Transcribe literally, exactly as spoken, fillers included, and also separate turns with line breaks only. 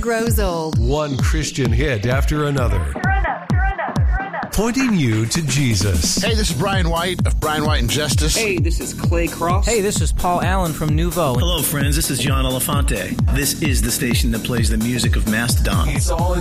grows old.
One Christian hit after another. Pointing you to Jesus.
Hey, this is Brian White of Brian White and Justice.
Hey, this is Clay Cross.
Hey, this is Paul Allen from Nouveau.
Hello, friends. This is John Elefante. This is the station that plays the music of Mastodon.
It's all